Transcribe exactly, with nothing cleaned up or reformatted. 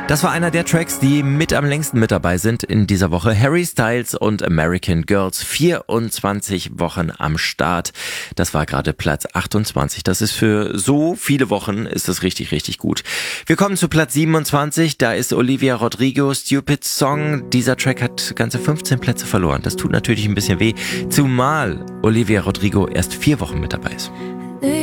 Das war einer der Tracks, die mit am längsten mit dabei sind in dieser Woche. Harry Styles und American Girls. vierundzwanzig Wochen am Start. Das war gerade Platz achtundzwanzig. Das ist für so viele Wochen, ist das richtig, richtig gut. Wir kommen zu Platz siebenundzwanzig. Da ist Olivia Rodrigo, Stupid Song. Dieser Track hat ganze fünfzehn Plätze verloren. Das tut natürlich ein bisschen weh. Zumal Olivia Rodrigo erst vier Wochen mit dabei ist.